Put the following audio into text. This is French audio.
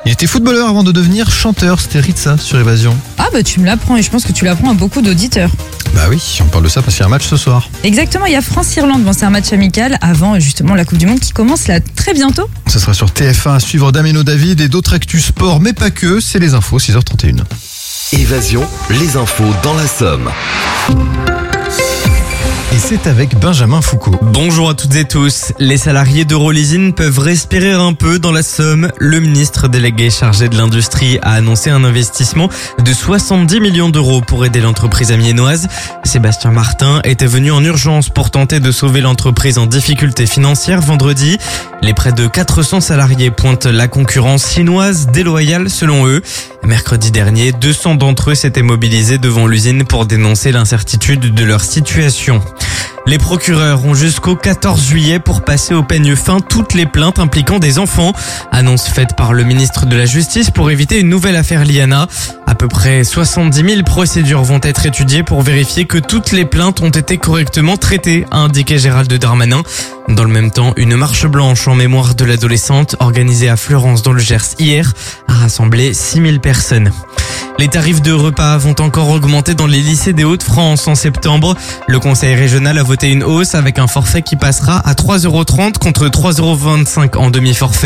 Il était footballeur avant de devenir chanteur, c'était Ritza sur Évasion. Ah bah tu me l'apprends et je pense que tu l'apprends à beaucoup d'auditeurs. Bah oui, on parle de ça parce qu'il y a un match ce soir. Exactement, il y a France-Irlande, bon c'est un match amical avant justement la Coupe du Monde qui commence là très bientôt. Ça sera sur TF1 à suivre Dameno David et d'autres actus sport, mais pas que, c'est les infos, 6h31. Évasion, les infos dans la Somme. Et c'est avec Benjamin Foucault. Bonjour à toutes et tous. Les salariés d'Euroleasing peuvent respirer un peu dans la Somme. Le ministre délégué chargé de l'industrie a annoncé un investissement de 70 millions d'euros pour aider l'entreprise amiénoise. Sébastien Martin était venu en urgence pour tenter de sauver l'entreprise en difficulté financière vendredi. Les près de 400 salariés pointent la concurrence chinoise déloyale selon eux. Mercredi dernier, 200 d'entre eux s'étaient mobilisés devant l'usine pour dénoncer l'incertitude de leur situation. Les procureurs ont jusqu'au 14 juillet pour passer au peigne fin toutes les plaintes impliquant des enfants. Annonce faite par le ministre de la Justice pour éviter une nouvelle affaire Liana. À peu près 70 000 procédures vont être étudiées pour vérifier que toutes les plaintes ont été correctement traitées, a indiqué Gérald Darmanin. Dans le même temps, une marche blanche en mémoire de l'adolescente organisée à Fleurance dans le Gers hier a rassemblé 6 000 personnes. Les tarifs de repas vont encore augmenter dans les lycées des Hauts-de-France en septembre. Le conseil régional a voté une hausse avec un forfait qui passera à 3,30 € contre 3,25 € en demi-forfait.